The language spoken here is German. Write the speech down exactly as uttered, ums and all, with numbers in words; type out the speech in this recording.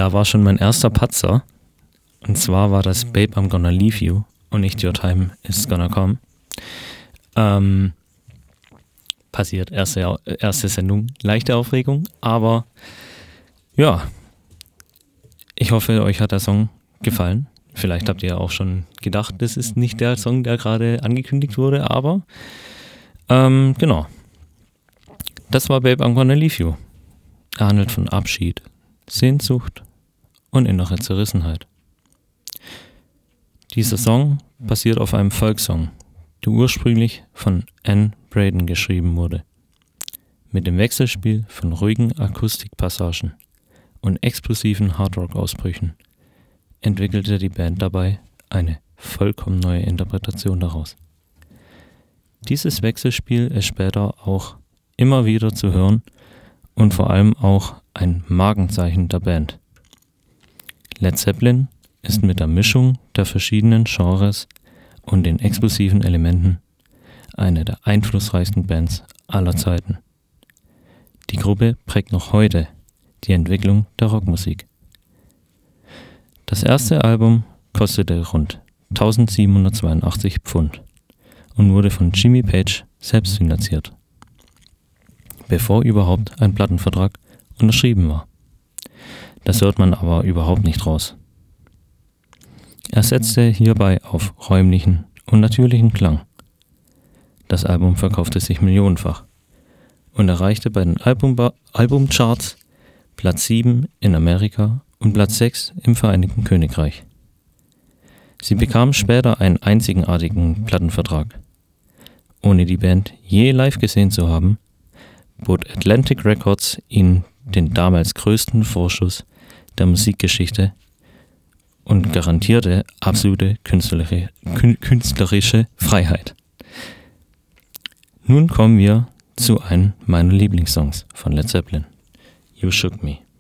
da war schon mein erster Patzer. Und zwar war das Babe, I'm Gonna Leave You und nicht Your Time Is Gonna Come. Ähm, passiert, erste, erste Sendung, leichte Aufregung, aber ja, ich hoffe, euch hat der Song gefallen. Vielleicht habt ihr auch schon gedacht, das ist nicht der Song, der gerade angekündigt wurde, aber ähm, genau. Das war Babe, I'm Gonna Leave You. Er handelt von Abschied, Sehnsucht und innere Zerrissenheit. Dieser Song basiert auf einem Folksong, der ursprünglich von Anne Braden geschrieben wurde. Mit dem Wechselspiel von ruhigen Akustikpassagen und explosiven Hardrock-Ausbrüchen entwickelte die Band dabei eine vollkommen neue Interpretation daraus. Dieses Wechselspiel ist später auch immer wieder zu hören und vor allem auch ein Markenzeichen der Band. Led Zeppelin ist mit der Mischung der verschiedenen Genres und den explosiven Elementen eine der einflussreichsten Bands aller Zeiten. Die Gruppe prägt noch heute die Entwicklung der Rockmusik. Das erste Album kostete rund eintausendsiebenhundertzweiundachtzig Pfund und wurde von Jimmy Page selbst finanziert, bevor überhaupt ein Plattenvertrag unterschrieben war. Das hört man aber überhaupt nicht raus. Er setzte hierbei auf räumlichen und natürlichen Klang. Das Album verkaufte sich millionenfach und erreichte bei den Albumba- Albumcharts Platz sieben in Amerika und Platz sechs im Vereinigten Königreich. Sie bekamen später einen einzigartigen Plattenvertrag. Ohne die Band je live gesehen zu haben, bot Atlantic Records ihnen den damals größten Vorschuss der Musikgeschichte und garantierte absolute künstlerische, künstlerische Freiheit. Nun kommen wir zu einem meiner Lieblingssongs von Led Zeppelin, You Shook Me.